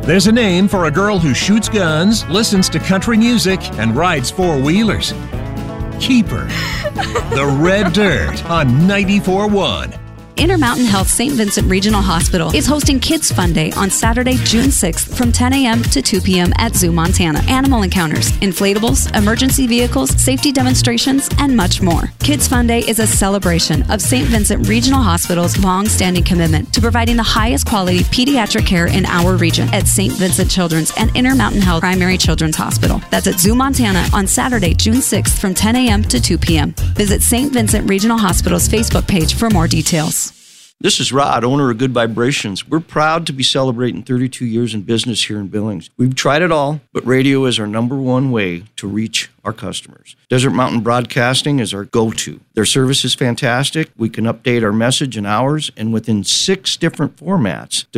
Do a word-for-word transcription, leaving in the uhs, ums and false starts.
There's a name for a girl who shoots guns, listens to country music, and rides four-wheelers. Keeper. The Red Dirt on ninety-four point one. Intermountain Health Saint Vincent Regional Hospital is hosting Kids Fun Day on Saturday, June sixth from ten a.m. to two p.m. at Zoo Montana. Animal encounters, inflatables, emergency vehicles, safety demonstrations, and much more. Kids Fun Day is a celebration of Saint Vincent Regional Hospital's long-standing commitment to providing the highest quality pediatric care in our region at Saint Vincent Children's and Intermountain Health Primary Children's Hospital. That's at Zoo Montana on Saturday, June sixth from ten a.m. to two p.m. Visit Saint Vincent Regional Hospital's Facebook page for more details. This is Rod, owner of Good Vibrations. We're proud to be celebrating thirty-two years in business here in Billings. We've tried it all, but radio is our number one way to reach our customers. Desert Mountain Broadcasting is our go-to. Their service is fantastic. We can update our message in hours and within six different formats.